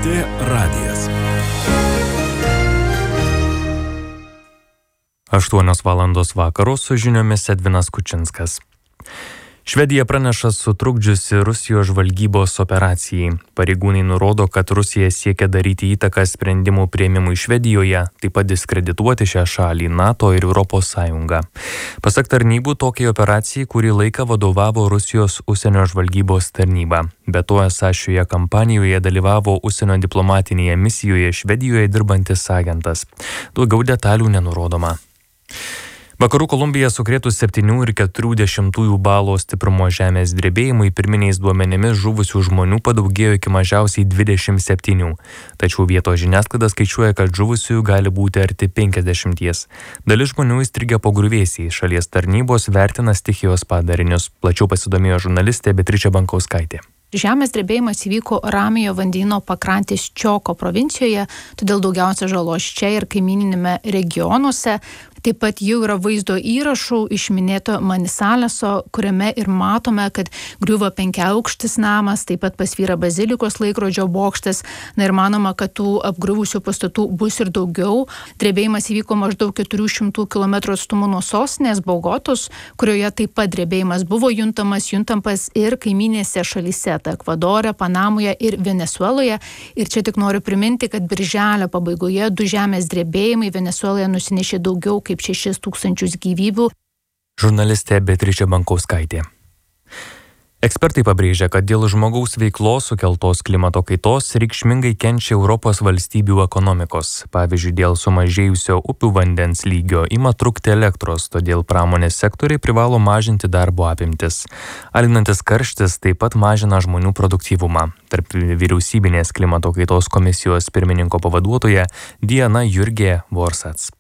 LRT radijas. 8 valandos vakaro su žiniomis Edvinas Kučinskas. Švedija praneša sutrukdžiusi Rusijos žvalgybos operacijai. Pareigūnai nurodo, kad Rusija siekia daryti įtaką sprendimų priėmimui Švedijoje, taip pat diskredituoti šią šalį, NATO ir Europos Sąjungą. Pasak tarnybų, tokiai operacijai kurį laiką vadovavo Rusijos užsienio žvalgybos tarnyba. Be to, esą šioje kampanijoje dalyvavo užsienio diplomatinėje misijoje Švedijoje dirbantis agentas. Daugiau detalių nenurodoma. Vakarų Kolumbiją sukrėtus 7,4 balo stiprumo žemės drebėjimui pirminiais duomenimis žuvusių žmonių padaugėjo iki mažiausiai 27. Tačiau vietos žiniasklaida skaičiuoja, kad žuvusiųjų gali būti arti 50. Dalis žmonių įstrigę po griuvėsiais. Šalies tarnybos vertina stichijos padarinius. Plačiau pasidomėjo žurnalistė Beatričė Bankauskaitė. Žemės drebėjimas įvyko Ramiojo vandenyno pakrantės Čioko provincijoje, todėl daugiausia žalos čia ir kaimininėme regionuose. Taip pat jau yra vaizdo įrašų iš minėto Manisaleso, kuriame ir matome, kad griuvo 5-aukštis namas, taip pat pasvyra bazilikos laikrodžio bokštas. Na ir manoma, kad tų apgriuvusių pastatų bus ir daugiau. Drebėjimas įvyko maždaug 400 km atstumu nuo sostinės Bogotos, kurioje taip pat drebėjimas buvo juntamas ir kaiminėse šalyse, tai Ekvadore, Panamoje ir Venesueloje. Ir čia tik noriu priminti, kad birželio pabaigoje 2 žemės drebėjimai Venesueloje nusinešė daugiau kaip 6,000 gyvybių. Žurnalistė Beatričė Bankauskaitė. Ekspertai pabrėžia, kad dėl žmogaus veiklos sukeltos klimato kaitos reikšmingai kenčia Europos valstybių ekonomikos. Pavyzdžiui, dėl sumažėjusio upių vandens lygio ima trūkti elektros, todėl pramonės sektoriai privalo mažinti darbo apimtis. Alinantis karštis taip pat mažina žmonių produktyvumą. Tarp vyriausybinės klimato kaitos komisijos pirmininko pavaduotoja Diana Jurgė Vorsats.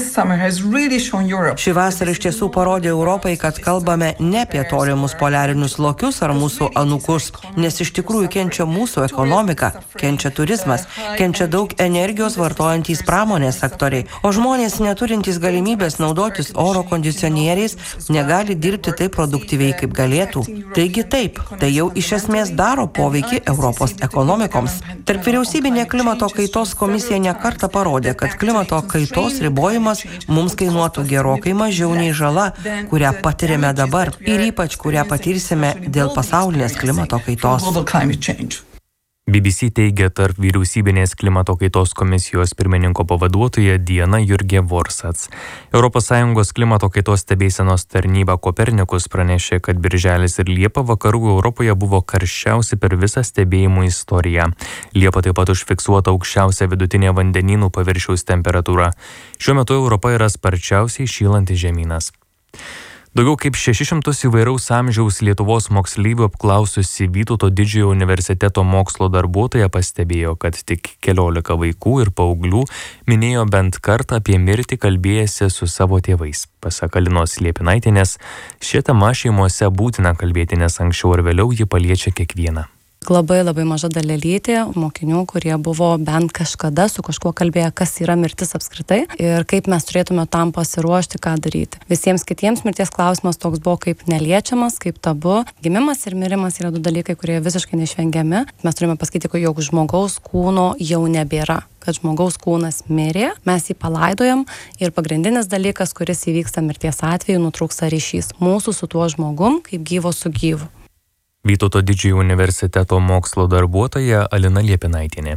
Ši vasara iš tiesų parodė Europai, kad kalbame ne apie tolimus poliarinius lokius ar mūsų anūkus, nes iš tikrųjų kenčia mūsų ekonomika, kenčia turizmas, kenčia daug energijos vartojantys pramonės sektoriai, o žmonės neturintys galimybės naudotis oro kondicionieriais negali dirbti taip produktyviai, kaip galėtų. Taigi taip, tai jau iš esmės daro poveikį Europos ekonomikoms. Tarp vyriausybinė klimato kaitos komisija nekartą parodė, kad klimato kaitos ribojimas mums kainuotų gerokai mažiau nei žala, kurią patiriame dabar ir ypač kurią patirsime dėl pasaulinės klimato kaitos. BBC teigia tarp vyriausybinės klimato kaitos komisijos pirmininko pavaduotoja Diana Jurgė Vorsats. ES klimato kaitos stebėsenos tarnyba Kopernikus pranešė, kad birželis ir Liepa vakarų Europoje buvo karščiausi per visą stebėjimų istoriją. Liepa taip pat užfiksuota aukščiausia vidutinė vandenynų paviršiaus temperatūra. Šiuo metu Europa yra sparčiausiai šylantis žemynas. Daugiau kaip 600 įvairaus amžiaus Lietuvos moksleivių apklaususi Vytauto Didžiojo universiteto mokslo darbuotoja pastebėjo, kad tik 14 vaikų ir paauglių minėjo bent kartą apie mirtį kalbėjęsi su savo tėvais. Pasak Alinos Liepinaitienės, šią temą šeimose būtina kalbėti, nes anksčiau ar vėliau ji paliečia kiekvieną. Labai maža dalelytė mokinių, kurie buvo bent kažkada su kažkuo kalbėję, kas yra mirtis apskritai ir kaip mes turėtume tam pasiruošti, ką daryti. Visiems kitiems mirties klausimas toks buvo kaip neliečiamas, kaip tabu. Gimimas ir mirimas yra 2 dalykai, kurie visiškai neišvengiami. Mes turime pasakyti, jog žmogaus kūno jau nebėra, kad žmogaus kūnas mirė, mes jį palaidojam ir pagrindinis dalykas, kuris įvyksta mirties atveju, nutrūksta ryšys mūsų su tuo žmogum, kaip gyvo su gyvu. Vytauto Didžiojo universiteto mokslo darbuotoja Alina Liepinaitienė.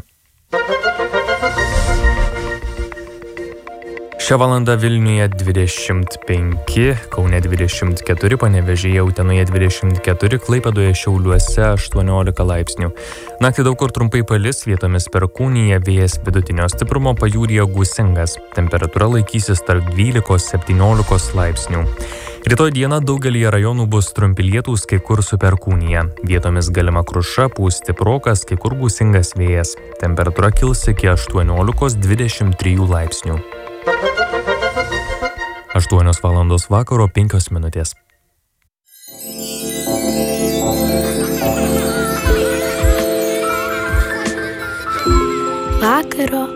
Šią valandą Vilniuje 25, Kaune 24, Panevėžyje, Utenoje 24, Klaipėdoje, Šiauliuose 18 laipsnių. Naktį daug kur trumpai palis, vietomis perkūnija, vėjas vidutinio stiprumo, pajūryje gūsingas. Temperatūra laikysis tarp 12-17 laipsnių. Rytoj dieną daugelį rajonų bus trumpi lietūs, kai kur su perkūnija. Vietomis galima kruša, pūs stiprokas, kai kur gūsingas vėjas. Temperatūra kils iki 18-23 laipsnių. 8 valandos vakaro 5 minutės. Vakaro